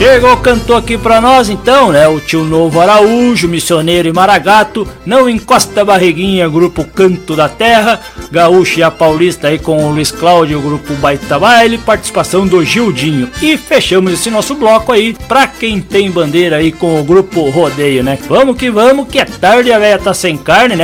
Chegou, cantou aqui pra nós então, né? O Tio Novo Araújo, Missioneiro e Maragato, Não Encosta a Barriguinha, Grupo Canto da Terra, Gaúcho e a Paulista aí com o Luiz Cláudio, o Grupo Baita Baile, participação do Gildinho. E fechamos esse nosso bloco aí, pra quem tem bandeira aí com o Grupo Rodeio, né? Vamos que é tarde, a véia tá sem carne, né?